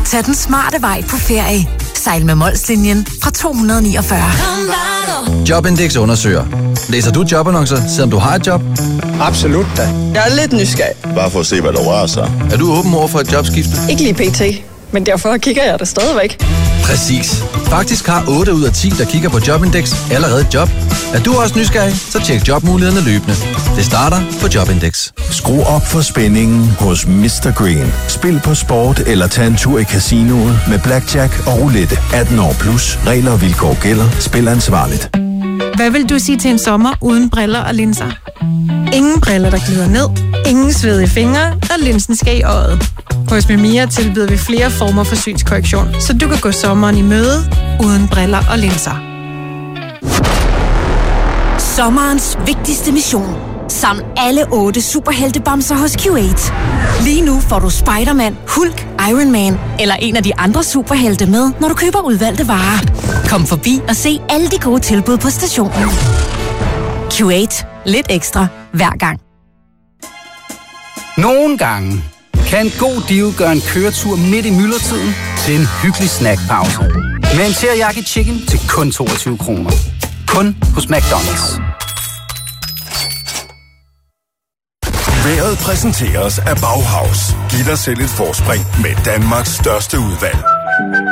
Tag den smarte vej på ferie. Sejl med Molslinjen fra 249. Jobindex undersøger. Læser du jobannoncer, selvom du har et job? Absolut da. Jeg er lidt nysgerrig. Bare for at se, hvad der rører sig. Er du åben over for et jobskifte? Ikke lige pt. Men derfor kigger jeg da stadigvæk. Præcis. Faktisk har 8 ud af 10, der kigger på Jobindex, allerede et job. Er du også nysgerrig, så tjek jobmulighederne løbende. Det starter på Jobindex. Skru op for spændingen hos Mr. Green. Spil på sport eller tag en tur i casinoet med blackjack og roulette. 18 år plus. Regler og vilkår gælder. Spil ansvarligt. Hvad vil du sige til en sommer uden briller og linser? Ingen briller, der glider ned. Ingen svedige fingre, og linsen skal i øjet. Hos Mimia tilbyder vi flere former for synskorrektion, så du kan gå sommeren i møde uden briller og linser. Sommerens vigtigste mission. Saml alle 8 superheltebamser hos Q8. Lige nu får du Spider-Man, Hulk, Iron Man eller en af de andre superhelte med, når du køber udvalgte varer. Kom forbi og se alle de gode tilbud på stationen. Q8. Lidt ekstra hver gang. Nogle gange kan en god deal gøre en køretur midt i myldretiden til en hyggelig snackpause. Med en teriyaki chicken til kun 22 kroner. Kun hos McDonald's. Vejret præsenteres af Bauhaus. Giv dig selv et forspring med Danmarks største udvalg.